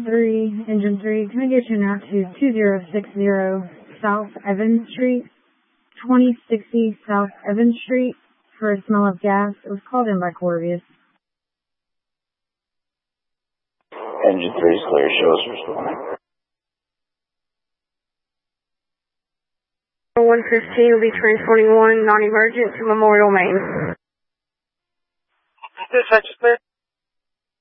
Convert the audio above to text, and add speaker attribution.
Speaker 1: 3, Engine 3, can I get you now to 2060 South Evans Street, 2060 South Evans Street, for a smell of gas. It was called in by Corvius.
Speaker 2: Engine 3 is clear. Show us responding.
Speaker 3: 115 will be transporting one non-emergent to Memorial, Maine.
Speaker 4: Dispatch is clear.